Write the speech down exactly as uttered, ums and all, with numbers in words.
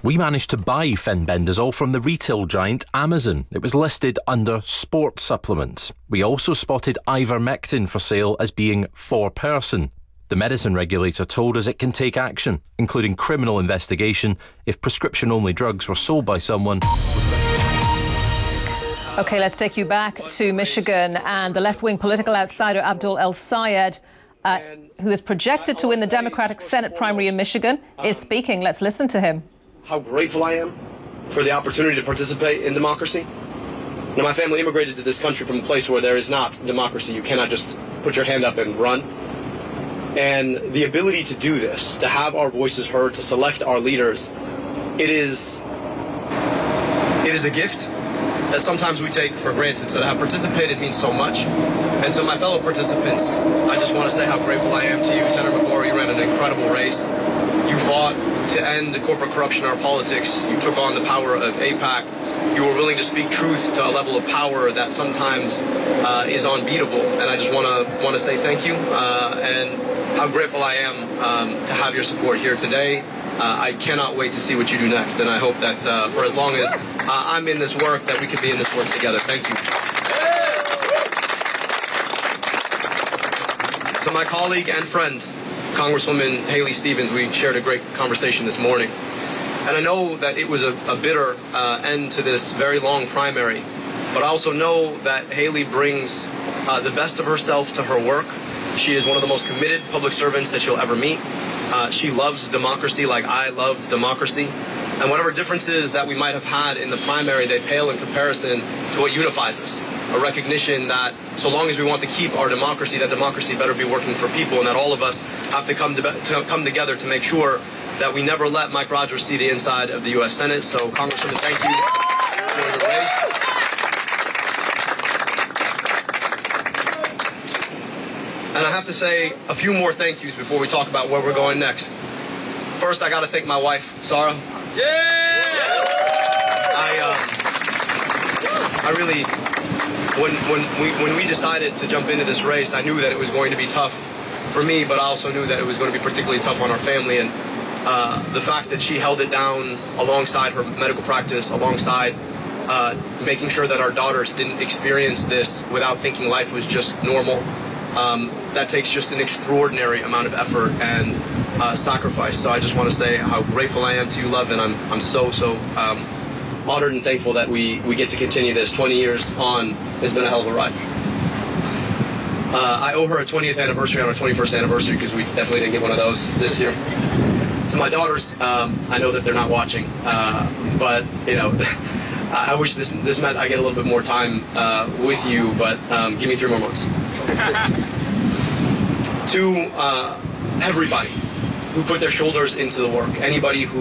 We managed to buy fenbendazole from the retail giant Amazon. It was listed under sports supplements. We also spotted ivermectin for sale as being for person. The medicine regulator told us it can take action, including criminal investigation, if prescription-only drugs were sold by someone. OK, let's take you back to Michigan, and the left-wing political outsider Abdul El-Sayed, uh, who is projected to win the Democratic Senate primary in Michigan, is speaking. Let's listen to him. How grateful I am for the opportunity to participate in democracy. Now, my family immigrated to this country from a place where there is not democracy. You cannot just put your hand up and run. And the ability to do this, to have our voices heard, to select our leaders, it is, it is a gift that sometimes we take for granted. So to have participated means so much. And to my fellow participants, I just want to say how grateful I am to you. Senator McGorry, you ran an incredible race. You fought to end the corporate corruption in our politics. You took on the power of AIPAC. You were willing to speak truth to a level of power that sometimes uh, is unbeatable. And I just want to want to say thank you uh, and how grateful I am um, to have your support here today. Uh, I cannot wait to see what you do next. And I hope that uh, for as long as uh, I'm in this work, that we can be in this work together. Thank you. To my colleague and friend, Congresswoman Haley Stevens, we shared a great conversation this morning. And I know that it was a, a bitter uh, end to this very long primary, but I also know that Haley brings uh, the best of herself to her work. She is one of the most committed public servants that you'll ever meet. Uh, she loves democracy like I love democracy. And whatever differences that we might have had in the primary, they pale in comparison to what unifies us. A recognition that so long as we want to keep our democracy, that democracy better be working for people, and that all of us have to come to, to come together to make sure that we never let Mike Rogers see the inside of the U S Senate. So, Congresswoman, thank you for your race. And I have to say a few more thank yous before we talk about where we're going next. First, I got to thank my wife, Sarah. Yeah! I, uh, I really, when, when, we, when we decided to jump into this race, I knew that it was going to be tough for me, but I also knew that it was going to be particularly tough on our family. And uh, the fact that she held it down alongside her medical practice, alongside uh, making sure that our daughters didn't experience this without thinking life was just normal, um, that takes just an extraordinary amount of effort and uh, sacrifice. So I just want to say how grateful I am to you, love, and I'm, I'm so, so um, honored and thankful that we, we get to continue this. twenty years on has been a hell of a ride. Uh, I owe her a twentieth anniversary on our twenty-first anniversary, because we definitely didn't get one of those this year. To my daughters, um, I know that they're not watching, uh, but, you know, I wish this this meant I get a little bit more time uh, with you, but um, give me three more months. To uh, everybody who put their shoulders into the work, anybody who